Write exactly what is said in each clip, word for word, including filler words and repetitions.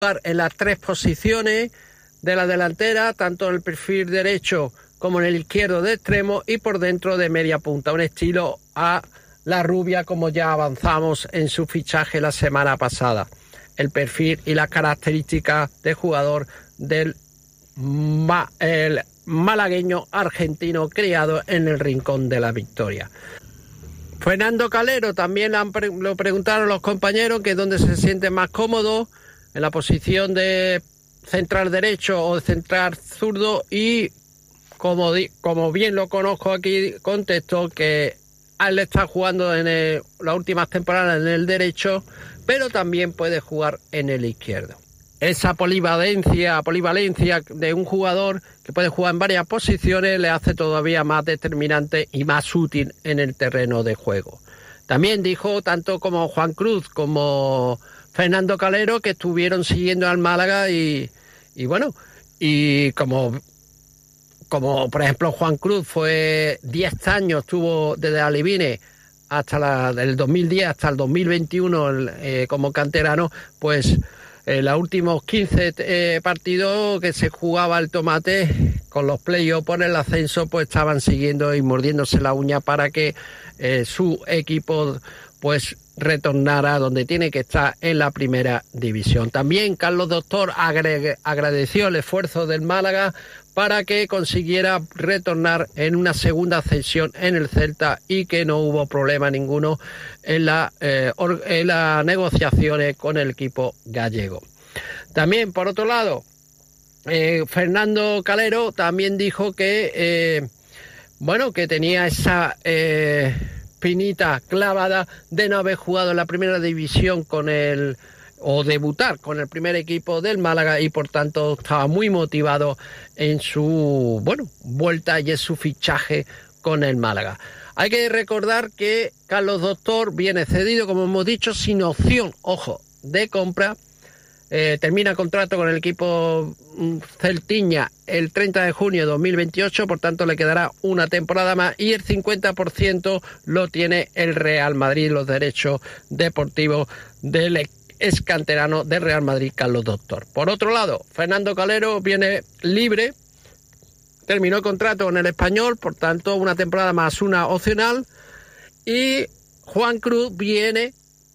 en las tres posiciones de la delantera, tanto en el perfil derecho como en el izquierdo de extremo y por dentro de media punta, un estilo a la rubia como ya avanzamos en su fichaje la semana pasada. El perfil y las características de jugador del ma, el malagueño argentino criado en el Rincón de la Victoria. Fernando Calero también han pre- lo preguntaron los compañeros que dónde se siente más cómodo, en la posición de central derecho o de central zurdo, y como, di- como bien lo conozco aquí, contesto que él está jugando en el, las últimas temporadas en el derecho, pero también puede jugar en el izquierdo. Esa polivalencia, polivalencia de un jugador que puede jugar en varias posiciones le hace todavía más determinante y más útil en el terreno de juego. También dijo tanto como Juan Cruz como Fernando Calero que estuvieron siguiendo al Málaga y, y bueno, y como, como por ejemplo Juan Cruz fue diez años, estuvo desde Alevine hasta la, del dos mil diez hasta el dos mil veintiuno eh, como canterano, pues en los últimos quince eh, partidos que se jugaba el tomate con los playoffs por el ascenso, pues estaban siguiendo y mordiéndose la uña para que eh, su equipo pues retornara donde tiene que estar, en la primera división. También Carlos Doctor agregue, agradeció el esfuerzo del Málaga para que consiguiera retornar en una segunda ascensión en el Celta y que no hubo problema ninguno en, la, eh, or, en las negociaciones con el equipo gallego. También, por otro lado, eh, Fernando Calero también dijo que, eh, bueno, que tenía esa eh, pinita clavada de no haber jugado en la primera división con el o debutar con el primer equipo del Málaga y por tanto estaba muy motivado en su bueno vuelta y en su fichaje con el Málaga. Hay que recordar que Carlos Doctor viene cedido, como hemos dicho, sin opción, ojo, de compra. Eh, termina contrato con el equipo celtiña el treinta de junio de dos mil veintiocho, por tanto le quedará una temporada más y el cincuenta por ciento lo tiene el Real Madrid, los derechos deportivos del equipo es canterano del Real Madrid, Carlos Doctor. Por otro lado, Fernando Calero viene libre, terminó el contrato con el Español, por tanto una temporada más una opcional, y Juan Cruz viene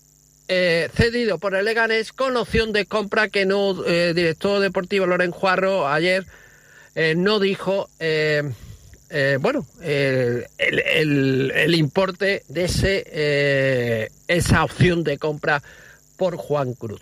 eh, cedido por el Leganés con opción de compra que no, eh, director deportivo Loren Juarro ayer eh, no dijo eh, eh, bueno eh, el, el, el importe de ese eh, esa opción de compra por Juan Cruz.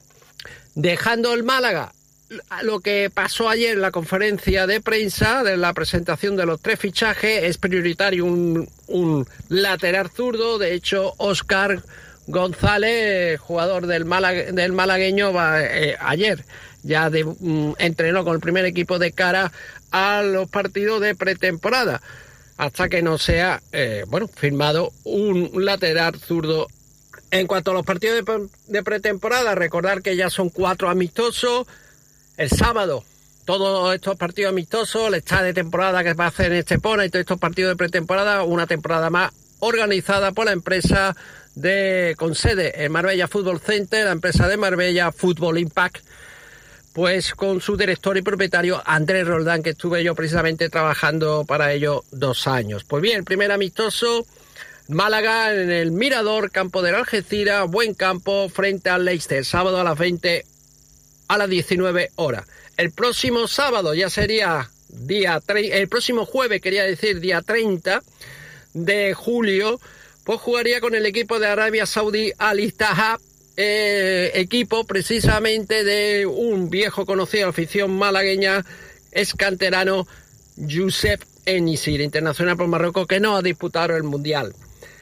Dejando el Málaga, lo que pasó ayer en la conferencia de prensa de la presentación de los tres fichajes, es prioritario un, un lateral zurdo. De hecho, Óscar González, jugador del, Málaga, del malagueño, va, eh, ayer ya de, um, entrenó con el primer equipo de cara a los partidos de pretemporada, hasta que no sea eh, bueno firmado un lateral zurdo. En cuanto a los partidos de, de pretemporada, recordar que ya son cuatro amistosos. El sábado, todos estos partidos amistosos, el estado de temporada que va a hacer en Estepona y todos estos partidos de pretemporada, una temporada más organizada por la empresa de con sede en Marbella Football Center, la empresa de Marbella Football Impact, pues con su director y propietario Andrés Roldán, que estuve yo precisamente trabajando para ello dos años. Pues bien, el primer amistoso, Málaga en el Mirador, campo de Algeciras, buen campo, frente al Leicester, sábado a las veinte, a las diecinueve horas. El próximo sábado ya sería día tre- el próximo jueves, quería decir día treinta de julio, pues jugaría con el equipo de Arabia Saudí, Al Ittihad, eh, equipo precisamente de un viejo conocido, afición malagueña, es canterano, Youssef Enisir, internacional por Marruecos, que no ha disputado el Mundial.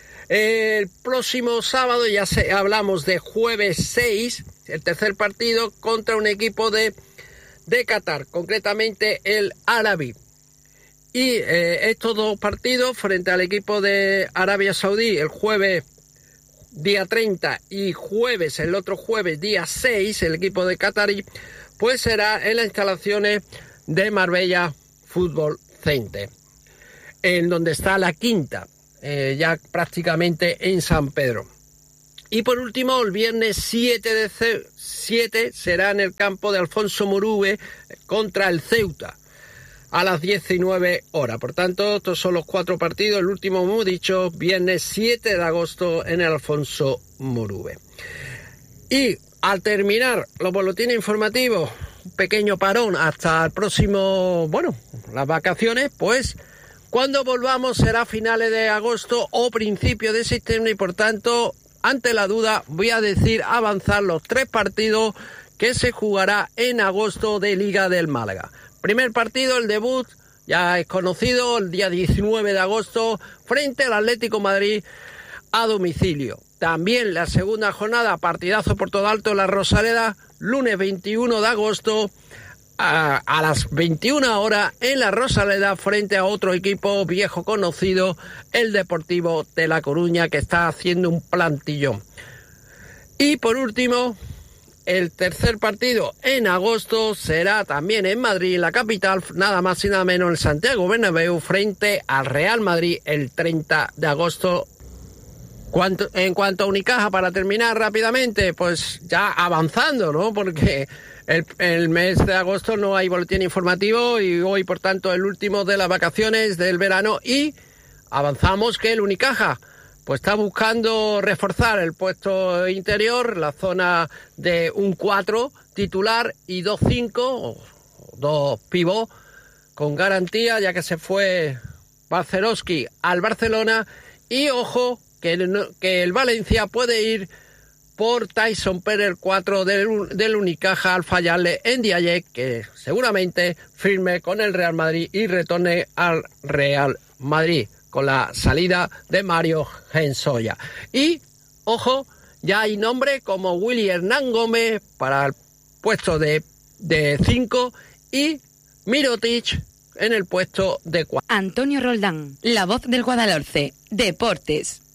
El próximo sábado ya se, hablamos de jueves seis, el tercer partido contra un equipo de, de Qatar, concretamente el Al-Ahly. Y eh, estos dos partidos frente al equipo de Arabia Saudí, el jueves día treinta y jueves, el otro jueves día seis, el equipo de Qatarí, pues será en las instalaciones de Marbella Football Center, en donde está la quinta. Eh, ya prácticamente en San Pedro. Y por último, el viernes siete de siete será en el campo de Alfonso Murube contra el Ceuta a las diecinueve horas. Por tanto, estos son los cuatro partidos. El último, como he dicho, viernes siete de agosto en el Alfonso Murube. Y al terminar los boletines informativos, un pequeño parón hasta el próximo, bueno, las vacaciones, pues cuando volvamos será finales de agosto o principio de septiembre y por tanto, ante la duda, voy a decir avanzar los tres partidos que se jugará en agosto de Liga del Málaga. Primer partido, el debut, ya es conocido, el día diecinueve de agosto, frente al Atlético Madrid a domicilio. También la segunda jornada, partidazo por todo alto en la Rosaleda, lunes veintiuno de agosto a, a las veintiuna horas en la Rosaleda frente a otro equipo viejo conocido, el Deportivo de La Coruña, que está haciendo un plantillón. Y por último, el tercer partido en agosto será también en Madrid, en la capital, nada más y nada menos en Santiago Bernabéu, frente al Real Madrid el treinta de agosto. Cuanto, en cuanto a Unicaja, para terminar rápidamente, pues ya avanzando, ¿no? Porque el, el mes de agosto no hay boletín informativo y hoy, por tanto, el último de las vacaciones del verano y avanzamos que el Unicaja pues está buscando reforzar el puesto interior, la zona de un cuatro titular y dos cinco, o dos pivot, con garantía, ya que se fue Balcerowski al Barcelona. Y ojo, que el, que el Valencia puede ir por Tyson Pérez, cuatro del, del Unicaja, al fallarle en Diaye, que seguramente firme con el Real Madrid y retorne al Real Madrid con la salida de Mario Gensoya. Y, ojo, ya hay nombre como Willy Hernán Gómez para el puesto de cinco y Mirotic en el puesto de cuatro. Antonio Roldán, la voz del Guadalhorce, Deportes.